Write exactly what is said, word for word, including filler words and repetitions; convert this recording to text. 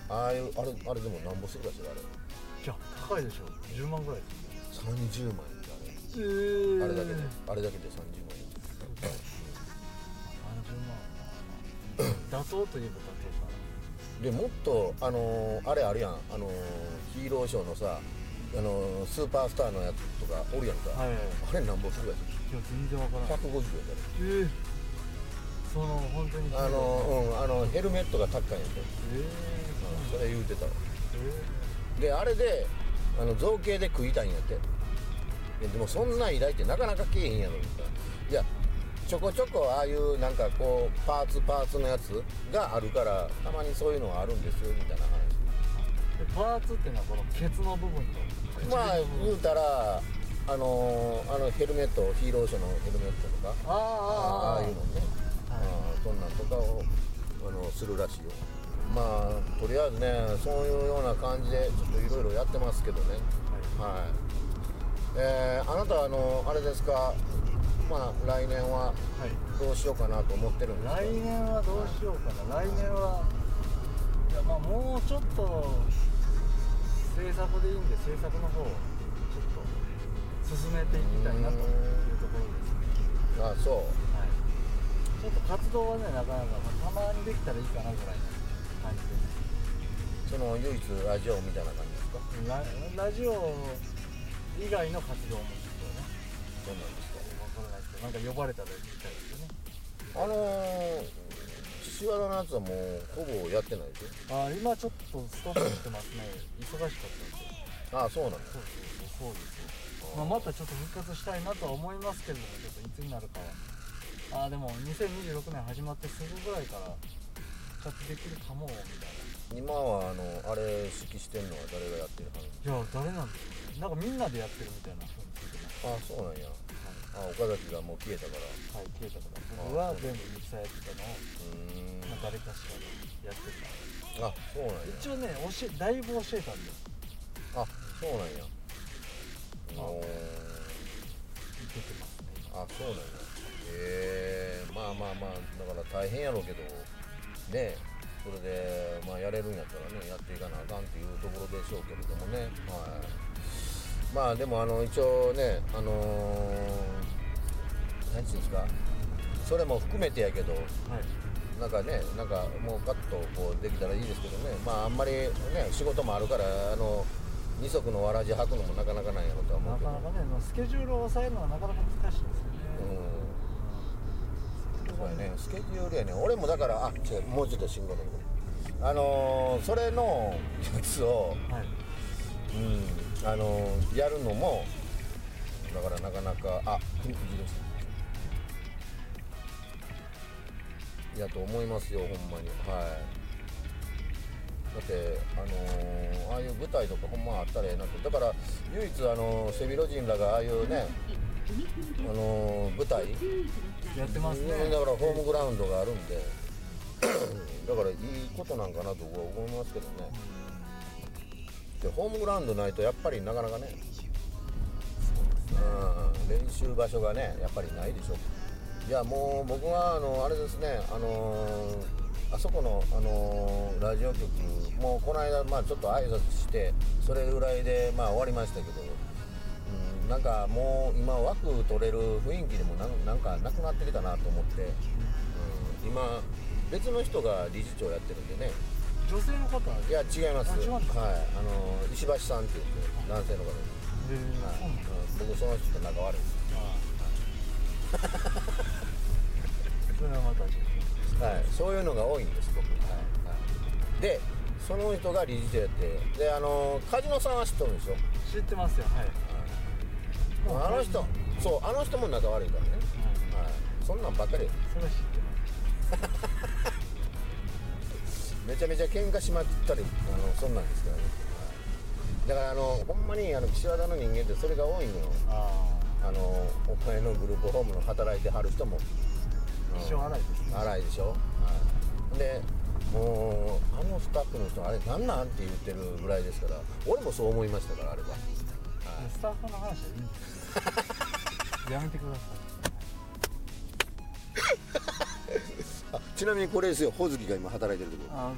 ああいうあれあれでもなんぼするかしらあれ。 いや高いでしょ。じゅうまんぐらいですさんじゅうまん円ってあれ。 えー、 あれだけであれだけでさんじゅうまん円。 さんじゅうまん妥当といえば妥当かな。 でもっとあのー、あれあるやんあのー、ヒーローショーのさあのー、スーパースターのやつとかおるやんか、 はいはい、 あれなんぼするかしいや全然わかららない。 ひゃくごじゅうえんだね。 えー、その本当にあのー、うんあのヘルメットが高いんやて、 えー、 うん、それ言うてたわ。 えであれであの造形で食いたいんやって。でもそんな依頼ってなかなかけえへんやろみたいな。いやちょこちょこああいうなんかこうパーツパーツのやつがあるからたまにそういうのがあるんですよみたいな話。 ー、パーツっていうのはこのケツの部分とまあ言うたらあのー、あのヘルメットヒーローショーのヘルメットとかああああああいうのね、 はいあそんなんとかをあのするらしいよ。まあとりあえずねそういうような感じでちょっといろいろやってますけどね。はい、はい、えー、あなたはあのあれですか、まあ来年はどうしようかなと思ってるんですか。 来年はどうしようかな、はい、来年はいやまあもうちょっと制作でいいんで制作の方をちょっと進めていきたいなというところですね。 あそう、 はい、ちょっと活動はねなかなか、まあ、たまにできたらいいかなぐらいの感じです。 その唯一ラジオみたいな感じですか。 ラ, ラジオ以外の活動もちょっとねそうなんですか。 分からないですけどなんか呼ばれたら行きたいですよね。 あのー、岸和田のやつはもうほぼやってないでしょ。 あ今ちょっとストップしてますね忙しかったんですよ。 ああそうなんです。 そうそうそうですよ。まあ、またちょっと復活したいなとは思いますけれどもちょっといつになるかはあでもにせんにじゅうろくねん始まってすぐぐらいから復活できるかもみたいな。 今はあのあれ指揮してんのは誰がやってる感じ。 いや誰なんですかね。なんかみんなでやってるみたいな風に聞いてます。 ああそうなんや、はい、あ岡崎がもう消えたから。 はい消えたから僕は全部ミキサーやってたのをうーん、 まあ、誰かしらでやってた。 あそうなんや。 一応ね教えだいぶ教えたんで。 あそうなんや。おーいけてますね今。 あそうなんや。へえー、まあまあまあだから大変やろうけどね、それでまあやれるんやったらねやっていかなあかんっていうところでしょうけれどもね。はい。まあでもあの一応ねあのー、何ていうんですかそれも含めてやけど、はい、なんかねなんかもうパッとこうできたらいいですけどね。まああんまりね仕事もあるからあの二足のわらじ履くのもなかなかないやろとは思うけど。 なかなかねスケジュールを抑えるのはなかなか難しいですよね。 うん。そうやねスケジュールやね。俺もだからあ違うもうちょっと信号のあのー、それのやつを、はい、うんあのー、やるのもだからなかなかあ踏切ですやと思いますよほんまに。はいだってあのー、ああいう舞台とかほんまあったらええなと。だから唯一あのー、背広人らがああいうねあのー、舞台やってますね。 だからホームグラウンドがあるんでだからいいことなんかなと僕は思いますけどね。でホームグラウンドないとやっぱりなかなかね、うん、練習場所がねやっぱりないでしょ。いやもう僕はあのあれですねあのーあそこの、あのー、ラジオ局もうこの間、まあ、ちょっと挨拶してそれぐらいで、まあ、終わりましたけど、うん、なんかもう今枠取れる雰囲気でもな ん, なんかなくなってきたなと思って、うん、今別の人が理事長やってるんでね。 女性の方？ いや違います。 違うんですか？ はい、あのー、石橋さんって言って男性の方です。へ、はい、うん、僕その人と仲悪いです。 ああ、はい、それはまたはい、そういうのが多いんです僕、はいはい、でその人が理事長やってであのカジノさんは知ってるんでしょ。 知ってますよ。はい、 はい、あの人そうあの人も仲悪いからね、はいはい、そんなんばっかり。 それは知ってますめちゃめちゃ喧嘩しまったりあのそんなんですからね、はい、だからあのほんまにあの岸和田の人間ってそれが多いのよ。ああのお金のグループホームの働いてはる人も一生荒いですね。 荒いでしょ、はい、でもうあのスタッフの人あれなんなんって言ってるぐらいですから俺もそう思いましたからあれは、はい、 スタッフの話はいいんですやめてくださいあちなみにこれですよ、ほずきが今働いてるところ。